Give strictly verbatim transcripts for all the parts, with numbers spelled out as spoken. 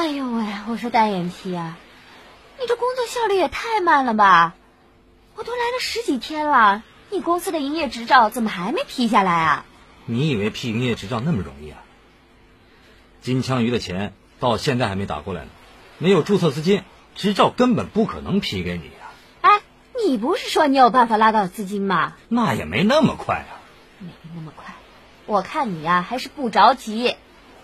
哎呦喂，我说单眼皮啊，你这工作效率也太慢了吧！我都来了十几天了，你公司的营业执照怎么还没批下来啊？ 你以为批营业执照那么容易啊？金枪鱼的钱到现在还没打过来呢，没有注册资金，执照根本不可能批给你啊！ 哎，你不是说你有办法拉到资金吗？ 那也没那么快啊。 没那么快，我看你呀、还是不着急。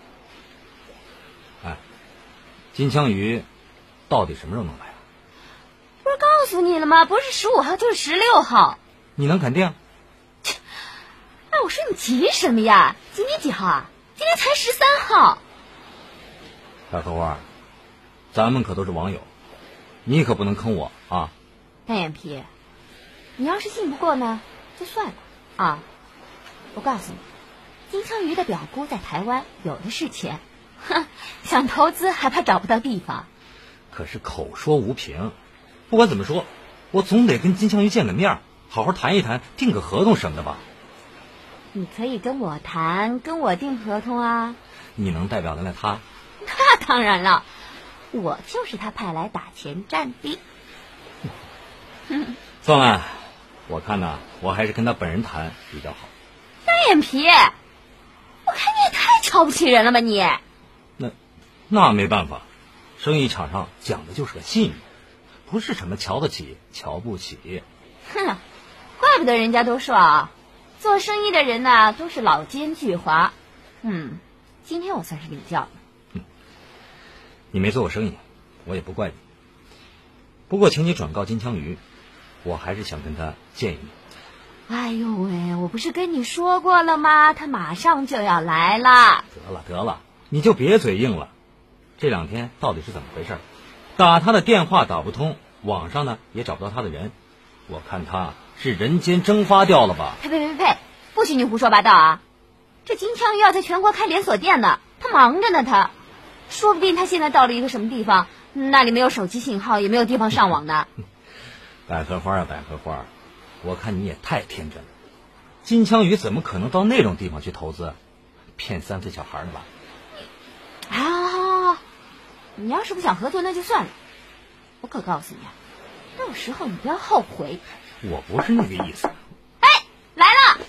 哎，金枪鱼到底什么时候能来啊？ 不是告诉你了吗？不是十五号就是十六号。 你能肯定？ 哎，我说你急什么呀？今天几号啊？今天才十三号。 百合花，咱们可都是网友，你可不能坑我啊！ 单眼皮，你要是信不过呢，就算了啊。我告诉你，金枪鱼的表姑在台湾有的是钱，哼，想投资还怕找不到地方。 可是口说无凭，不管怎么说，我总得跟金枪鱼见个面，好好谈一谈，订个合同什么的吧。 你可以跟我谈，跟我订合同啊。 你能代表得了他？ 那当然了，我就是他派来打前站的。 算了，我看呐，我还是跟他本人谈比较好。 单眼皮，我看你也太瞧不起人了吧你！ 那那没办法，生意场上讲的就是个信誉，不是什么瞧得起瞧不起。 哼，怪不得人家都说啊，做生意的人呐、都是老奸巨猾。嗯，今天我算是领教了。 嗯，你没做过生意，我也不怪你。不过请你转告金枪鱼，我还是想跟他见一面。 哎呦喂，我不是跟你说过了吗？他马上就要来了。 得了得了，你就别嘴硬了。这两天到底是怎么回事？打他的电话打不通，网上呢也找不到他的人，我看他是人间蒸发掉了吧？ 呸呸呸呸！不许你胡说八道啊！这金枪鱼要在全国开连锁店呢，他忙着呢他，说不定他现在到了一个什么地方，那里没有手机信号，也没有地方上网呢。 百合花啊百合花，我看你也太天真了。金枪鱼怎么可能到那种地方去投资？骗三岁小孩的吧？ 好好好好，你要是不想合作那就算了，我可告诉你啊，到时候你不要后悔。 我不是那个意思。 哎，来了！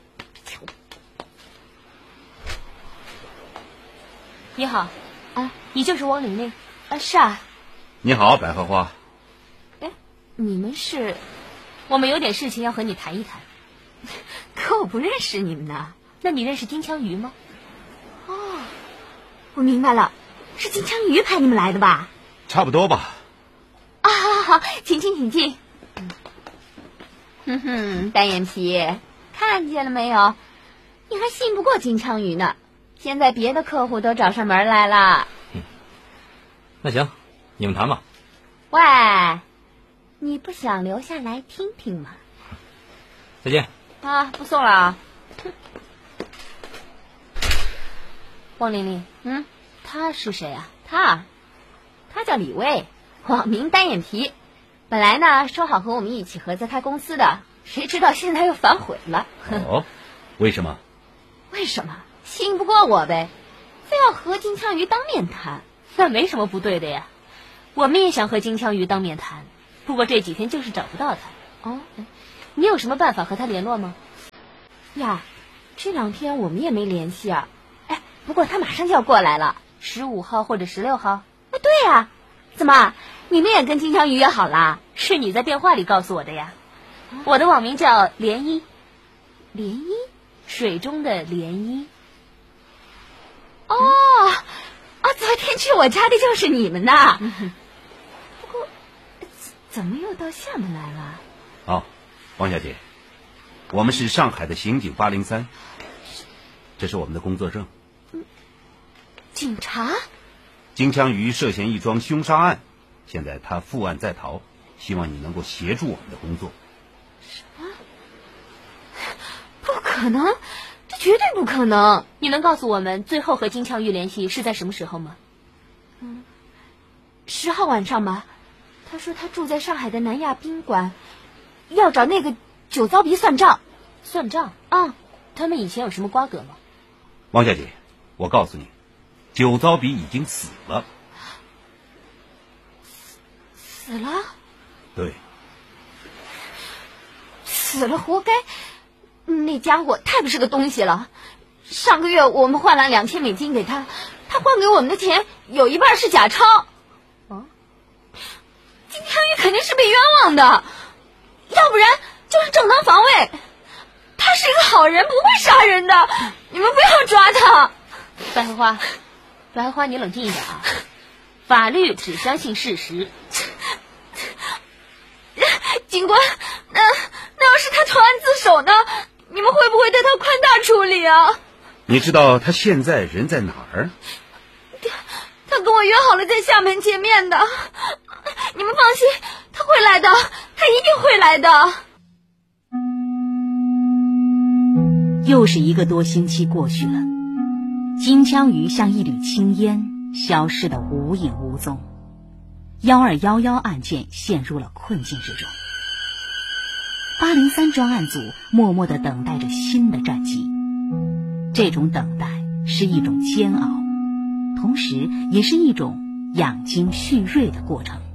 你好，啊，你就是汪玲玲？啊，是啊。 你好，百合花。 哎，你们是？我们有点事情要和你谈一谈。可我不认识你们呢。那你认识金枪鱼吗？哦，我明白了，是金枪鱼派你们来的吧？ 差不多吧。 啊，好好好，请进，请进。哼哼，单眼皮，看见了没有？你还信不过金枪鱼呢。现在别的客户都找上门来了。 嗯，那行，你们谈吧。 喂，你不想留下来听听吗？ 再见。 啊，不送了啊。汪玲玲，嗯，他是谁啊？他，他叫李卫，网名单眼皮。本来呢说好和我们一起合资开公司的，谁知道现在又反悔了。 哦，为什么？ 为什么？信不过我呗，非要和金枪鱼当面谈。 那没什么不对的呀，我们也想和金枪鱼当面谈，不过这几天就是找不到他。 哦， 你有什么办法和他联络吗？ 呀，这两天我们也没联系啊。哎，不过他马上就要过来了， 十五号或者十六号。 哎，对呀，怎么你们也跟金枪鱼约好了？ 是你在电话里告诉我的呀。我的网名叫涟漪， 涟漪， 水中的涟漪。 哦，啊，昨天去我家的就是你们呐。 嗯、 不过，怎么又到厦门来了？ 哦，王小姐，我们是上海的刑警八零三，这是我们的工作证。 嗯，警察？ 金枪鱼涉嫌一桩凶杀案，现在他负案在逃，希望你能够协助我们的工作。 什么？不可能！这绝对不可能！ 你能告诉我们最后和金枪鱼联系是在什么时候吗？ 嗯，十号晚上吧。他说他住在上海的南亚宾馆，要找那个酒糟鼻算账。 算账？ 嗯， 他们以前有什么瓜葛吗？ 王小姐，我告诉你，酒糟鼻已经死了。 死了？ 对。 死了活该，那家伙太不是个东西了。上个月我们换了两千美金给他，他换给我们的钱有一半是假钞。哦，金枪鱼肯定是被冤枉的，要不然就是正当防卫。他是一个好人，不会杀人的，你们不要抓他。 百合花，百合花，你冷静一点啊！法律只相信事实。 警官，那那要是他投案自首呢？你们会不会对他宽大处理啊？ 你知道他现在人在哪儿？ 他跟我约好了在厦门见面的。你们放心，他会来的，他一定会来的。 又是一个多星期过去了，金枪鱼像一缕青烟，消失得无影无踪。幺二幺幺案件陷入了困境之中。八零三专案组默默地等待着新的战机，这种等待是一种煎熬，同时也是一种养精蓄锐的过程。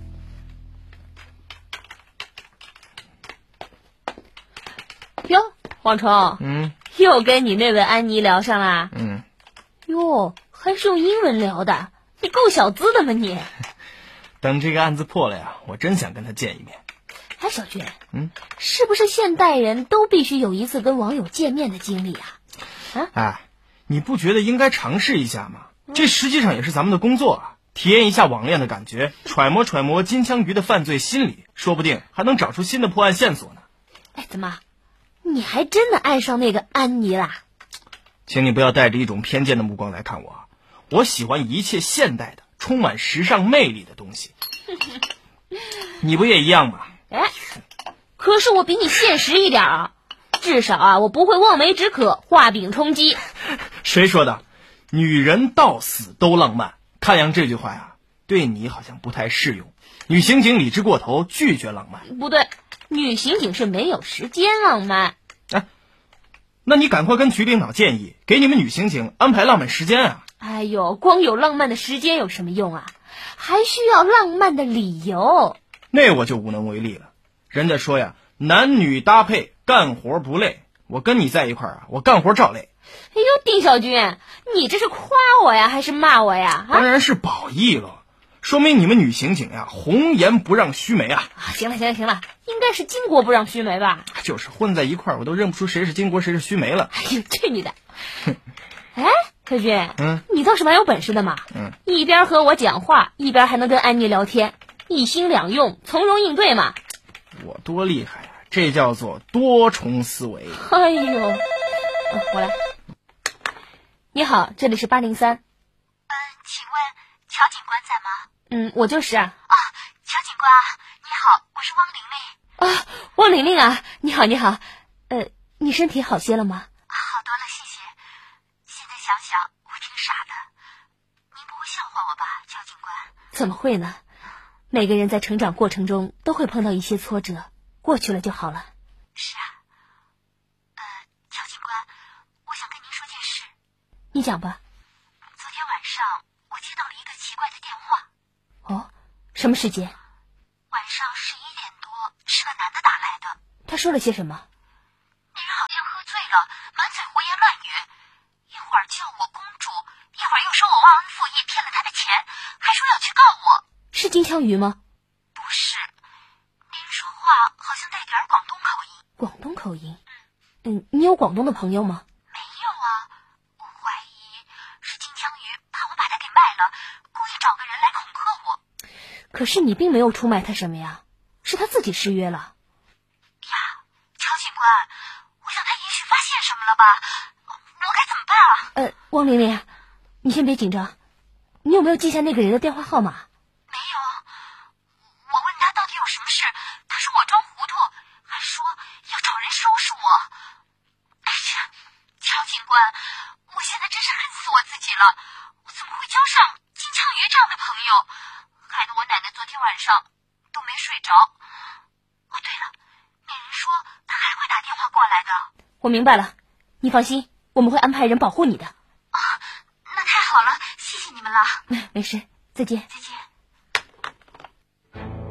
哟，王冲， 嗯， 又跟你那位安妮聊上啦？ 嗯， 哟，还是用英文聊的，你够小资的吗你？ 等这个案子破了呀，我真想跟他见一面。 哎，小俊， 嗯， 是不是现代人都必须有一次跟网友见面的经历啊？啊， 哎，你不觉得应该尝试一下吗？这实际上也是咱们的工作啊，体验一下网恋的感觉，揣摩揣摩金枪鱼的犯罪心理，说不定还能找出新的破案线索呢。 哎，怎么，你还真的爱上那个安妮啦？ 请你不要带着一种偏见的目光来看我，我喜欢一切现代的、充满时尚魅力的东西。你不也一样吗？ 哎，可是我比你现实一点啊，至少啊，我不会望梅止渴、画饼充饥。 谁说的？女人到死都浪漫。看样这句话呀，对你好像不太适用。女刑警理智过头，拒绝浪漫。 不对，女刑警是没有时间浪漫。 哎，那你赶快跟局领导建议，给你们女刑警安排浪漫时间啊！ 哎呦，光有浪漫的时间有什么用啊？还需要浪漫的理由。 那我就无能为力了。人家说呀，男女搭配，干活不累。我跟你在一块儿啊，我干活照累。 哎呦，丁小军，你这是夸我呀，还是骂我呀？啊、 当然是褒义了，说明你们女刑警呀，红颜不让须眉啊！ 啊，行了行了行了，应该是巾帼不让须眉吧？ 就是混在一块儿，我都认不出谁是巾帼谁是须眉了。 哎呦，去你的！哎，小军， 嗯， 你倒是蛮有本事的嘛。 嗯， 一边和我讲话，一边还能跟安妮聊天，一心两用，从容应对嘛。 我多厉害呀！这叫做多重思维。 哎呦，嗯，我来。你好，这里是八零三。 嗯，请问乔警官在吗？ 嗯，我就是啊。 啊，乔警官，你好，我是汪玲玲。 啊，汪玲玲啊，你好，你好。呃，你身体好些了吗？ 好多了，谢谢。现在想想，我挺傻的。您不会笑话我吧，乔警官？ 怎么会呢？每个人在成长过程中都会碰到一些挫折，过去了就好了。 是啊。呃，乔警官，我想跟您说件事。 你讲吧。 昨天晚上我接到了一个奇怪的电话。 哦，什么时间？ 晚上十一点多，是个男的打来的。 他说了些什么？ 那人好像喝醉了，满嘴胡言乱语，一会儿叫我公主，一会儿又说我忘恩负义，骗了他的钱，还说要去告我。 是金枪鱼吗？ 不是，那人说话好像带点广东口音。 广东口音？嗯，你有广东的朋友吗？ 没有啊，我怀疑是金枪鱼怕我把他给卖了，故意找个人来恐吓我。 可是你并没有出卖他什么呀，是他自己失约了。 呀，乔警官，我想他也许发现什么了吧，我该怎么办啊？ 呃，汪玲玲，你先别紧张，你有没有记下那个人的电话号码？ 没有，我问他到底有什么事，他说我装糊涂，还说要找人收拾我。哎呀，乔警官，我现在真是恨死我自己了，我怎么会交上金枪鱼这样的朋友，害得我奶奶昨天晚上都没睡着。哦，对了，那人说他还会打电话过来的。 我明白了，你放心，我们会安排人保护你的。 啊，那太好了，谢谢你们了。 没事，再见。 再见。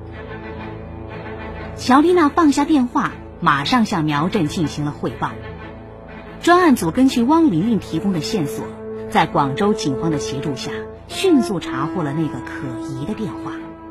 乔丽娜放下电话，马上向苗振进行了汇报。专案组根据汪玲玲提供的线索，在广州警方的协助下，迅速查获了那个可疑的电话。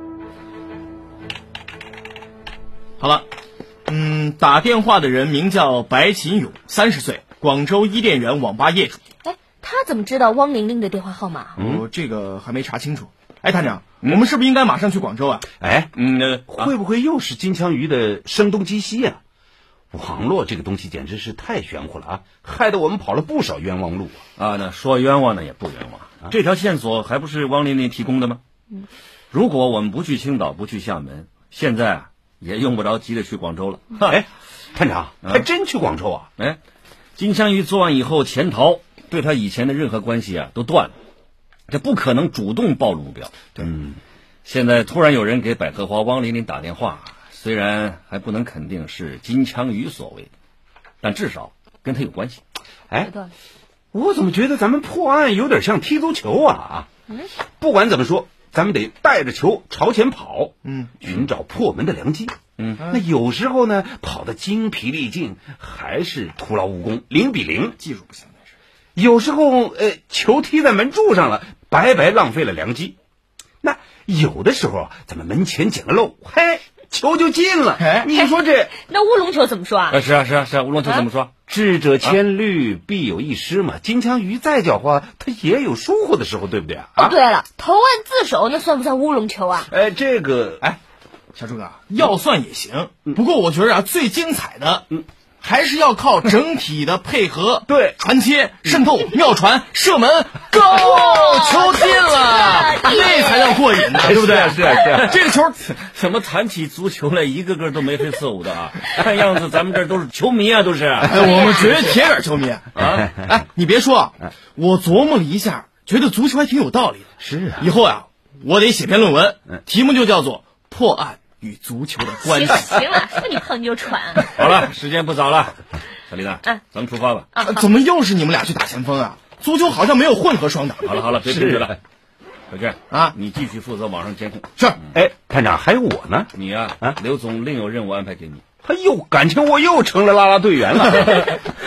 好了，嗯，打电话的人名叫白秦勇，三十岁，广州伊甸园网吧业主。 哎，他怎么知道汪玲玲的电话号码？ 哦，这个还没查清楚。哎，探长，嗯、我们是不是应该马上去广州啊？ 哎， 嗯，呃、 会不会又是金枪鱼的声东击西呀、啊？网络这个东西简直是太玄乎了啊，害得我们跑了不少冤枉路啊！啊，那说冤枉呢也不冤枉，啊、这条线索还不是汪玲玲提供的吗？嗯，如果我们不去青岛，不去厦门，现在啊也用不着急着去广州了。 哎，探长，还真去广州啊？ 哎，金枪鱼作案以后潜逃，对他以前的任何关系啊都断了。这不可能主动暴露目标。 嗯， 现在突然有人给百合花汪玲玲打电话，虽然还不能肯定是金枪鱼所为，但至少跟他有关系。 哎，我怎么觉得咱们破案有点像踢足球啊？嗯，不管怎么说，咱们得带着球朝前跑，嗯，寻找破门的良机。嗯，那有时候呢，跑得精疲力尽，还是徒劳无功，零比零， 技术不行。 有时候，呃，球踢在门柱上了，白白浪费了良机。那有的时候，咱们门前捡个漏，嘿，球就进了。哎，你说这那乌龙球怎么说啊？ 啊是啊是啊是啊，乌龙球怎么说？啊、 智者千虑，必有一失嘛。金枪鱼再狡猾，他也有疏忽的时候，对不对啊？ 哦，对了，投案自首那算不算乌龙球啊？ 哎，这个， 哎，小朱哥，要算也行。嗯、不过我觉得啊，最精彩的，嗯。还是要靠整体的配合， 对， 传切、渗透、妙传、射门，go，球进了，那才叫过瘾呢，对不对？ 是啊是啊， 这个球怎么谈起足球来，一个个都眉飞色舞的啊？看样子咱们这儿都是球迷啊，都是。 哎，我们绝对铁杆球迷啊！哎，你别说，我琢磨了一下，觉得足球还挺有道理的。 是啊， 以后啊，我得写篇论文，题目就叫做《破案与足球的关系》。 行了，说你胖你就喘。 好了，时间不早了，小丽娜，嗯，咱们出发吧。 啊，怎么又是你们俩去打前锋啊？足球好像没有混合双打。 好了好了，别争执了。小娟啊， 你继续负责网上监控。 是。 哎，探长，还有我呢。 你呀，啊，刘总另有任务安排给你。 哎呦，感情我又成了啦啦队员了。